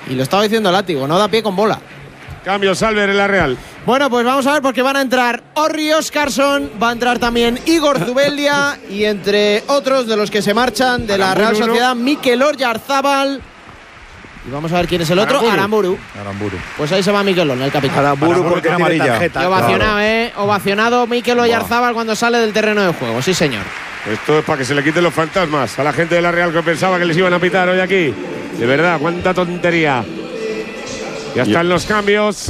Y lo estaba diciendo Látigo, no da pie con bola. Cambio Salver en la Real. Bueno, pues vamos a ver porque van a entrar Orri Óscarsson, va a entrar también Igor Zubeldia y entre otros de los que se marchan de la Real Sociedad, Mikel Oyarzábal. Y vamos a ver quién es el otro, Aramburu. Pues ahí se va Mikel, el capitán. Aramburu porque tiene amarilla. Tarjeta. Y ovacionado, ovacionado Mikel Oyarzábal cuando sale del terreno de juego, sí señor. Esto es para que se le quiten los fantasmas a la gente de la Real que pensaba que les iban a pitar hoy aquí. De verdad, cuánta tontería. Ya están los cambios.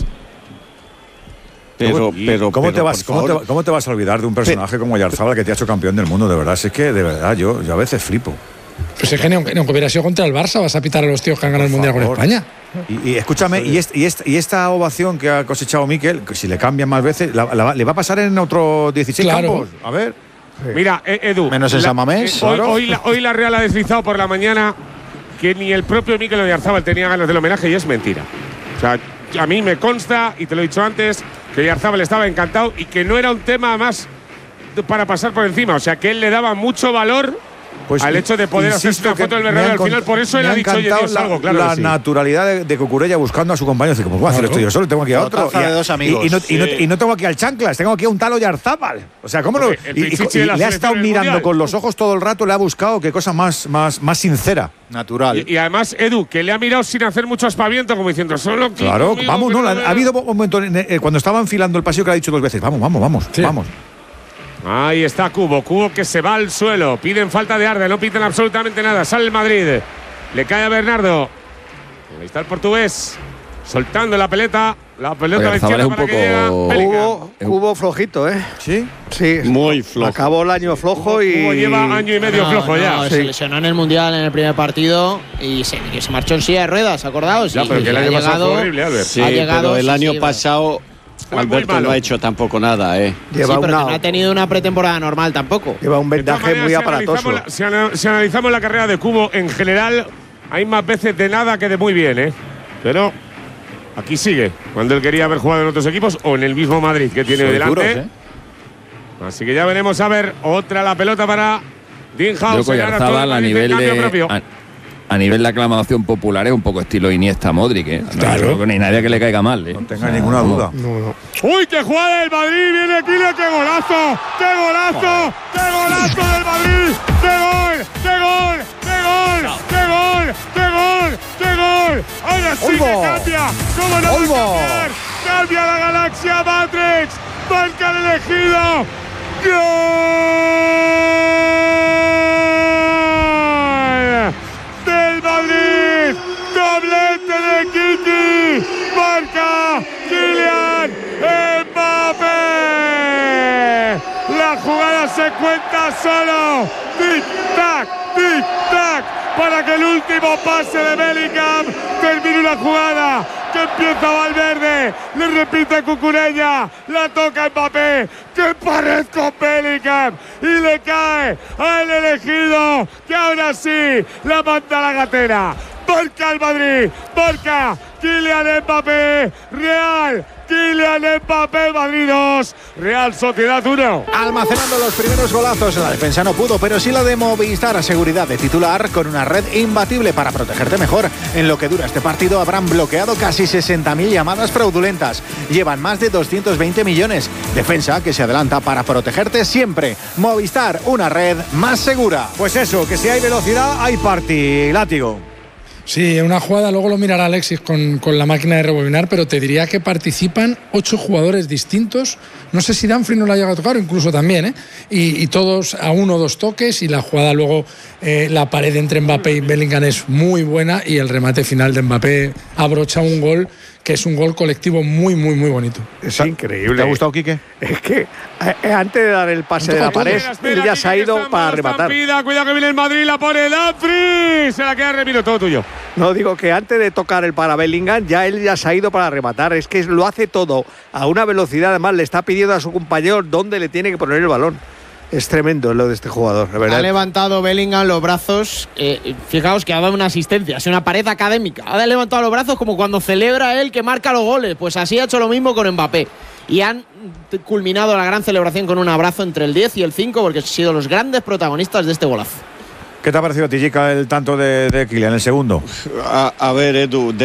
Pero ¿cómo te vas a olvidar de un personaje como Oyarzábal que te ha hecho campeón del mundo? De verdad, es que de verdad yo a veces flipo. Pues es que aunque hubiera sido contra el Barça, vas a pitar a los tíos que han ganado el Mundial con España. Y escúchame, y esta ovación que ha cosechado Mikel, que si le cambian más veces, ¿le va a pasar en otros 16 campos? A ver. Mira, Edu. Menos en San Mamés. Hoy la Real ha deslizado por la mañana que ni el propio Mikel Oyarzábal tenía ganas del homenaje y es mentira. O sea, a mí me consta, y te lo he dicho antes, que Oyarzábal estaba encantado y que no era un tema más para pasar por encima. O sea, que él le daba mucho valor al hecho de poder hacerse una foto del Bernabéu al final. Por eso él ha dicho, oye, Dios, salgo, claro. La naturalidad de Cucurella buscando a su compañero. Dice, ¿cómo voy a hacer esto yo solo? Tengo aquí a otro. Y no tengo aquí al Chanclas, tengo aquí a un tal Oyarzábal. O sea, ¿cómo no? Y le ha estado mirando con los ojos todo el rato, le ha buscado qué cosa más sincera. Natural. Y además, Edu, que le ha mirado sin hacer mucho aspaviento, como diciendo, solo. Claro, vamos, no. Ha habido un momento cuando estaba enfilando el pasillo que le ha dicho 2 veces, vamos. Ahí está Cubo que se va al suelo. Piden falta de Arde, no piden absolutamente nada. Sale el Madrid. Le cae a Bernardo. Ahí está el portugués. Soltando la pelota. La pelota de izquierda para que llegue. Cubo flojito, ¿eh? ¿Sí? Sí. Muy flojo. Acabó el año flojo y… Cubo lleva año y medio flojo ya. Se lesionó en el Mundial en el primer partido y se marchó en silla de ruedas, ¿acordaos? Ya, pero que el año pasado fue horrible, Albert. Sí, pero el año pasado… Alberto no ha hecho tampoco nada, pero que no ha tenido una pretemporada normal tampoco. Lleva un vendaje muy aparatoso. Si analizamos la carrera de Cubo en general, hay más veces de nada que de muy bien, Pero aquí sigue, cuando él quería haber jugado en otros equipos o en el mismo Madrid que tiene delante. Así que ya veremos a ver otra la pelota para Dean House. A nivel de aclamación popular es un poco estilo Iniesta Modric, Claro. No creo que ni nadie que le caiga mal, No tenga ninguna duda. No. ¡Uy, qué jugada del Madrid! ¡Viene Kylian! ¡Qué golazo! ¡Qué golazo! ¡Qué golazo del Madrid! ¡Qué gol! ¡Qué gol! ¡Qué gol! ¡Qué gol! ¡Qué gol! ¡Qué gol! ¡Ahora sí que cambia! ¿Cómo no va a cambiar? ¡Cambia la galaxia Matrix! ¡Marca el elegido! ¡Gol! ¡Del Madrid! ¡Doblete de Kiki! ¡Marca Kylian Mbappé! La jugada se cuenta solo. ¡Tic-tac! ¡Tic-tac! Para que el último pase de Bellingham termine una jugada que empieza Valverde, le repite Cucurella, la toca Mbappé, que pared con Bellingham y le cae al elegido, que ahora sí la manda a la gatera. Marca el Madrid, marca Kylian Mbappé, Real Kylian Mbappé, Madrid 2, Real Sociedad 1. Almacenando los primeros golazos, la defensa no pudo, pero sí la de Movistar. Seguridad de titular con una red imbatible para protegerte mejor. En lo que dura este partido habrán bloqueado casi 60.000 llamadas fraudulentas. Llevan más de 220 millones. Defensa que se adelanta para protegerte siempre. Movistar, una red más segura. Pues eso, que si hay velocidad, hay party, Látigo. Sí, una jugada, luego lo mirará Alexis con la máquina de rebobinar, pero te diría que participan 8 jugadores distintos. No sé si Dumfries no la llega a tocar, o incluso también, y todos a 1 o 2 toques, y la jugada luego, la pared entre Mbappé y Bellingham es muy buena, y el remate final de Mbappé abrocha un gol que es un gol colectivo muy, muy, muy bonito. Es increíble. ¿Te ha gustado, Quique? Es que antes de dar el pase de la pared, él ya se ha ido para rematar. Cuidado que viene el Madrid, la pone Dumfries. Se la queda Remiro, todo tuyo. No, digo que antes de tocar el para Bellingham, él ya se ha ido para rematar. Es que lo hace todo a una velocidad, además le está pidiendo a su compañero dónde le tiene que poner el balón. Es tremendo lo de este jugador, de verdad. Ha levantado Bellingham los brazos. Fijaos que ha dado una asistencia, es una pared académica. Ha levantado los brazos como cuando celebra él que marca los goles. Pues así ha hecho lo mismo con Mbappé. Y han culminado la gran celebración con un abrazo entre el 10 y el 5, porque han sido los grandes protagonistas de este golazo. ¿Qué te ha parecido a ti, Jica, el tanto de Kylian, el segundo? A ver, Edu,